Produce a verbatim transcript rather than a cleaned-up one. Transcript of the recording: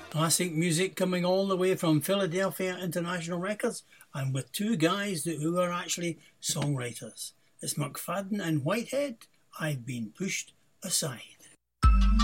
Classic music coming all the way from Philadelphia International Records, and with two guys that, who are actually songwriters. It's McFadden and Whitehead. I've been pushed aside.